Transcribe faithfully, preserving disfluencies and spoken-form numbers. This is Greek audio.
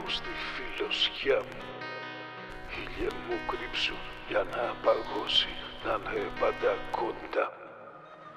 μου στη φιλοσιά μου. Ήλιε μου κρύψου για να παγώσει, να είναι πάντα κοντά μου.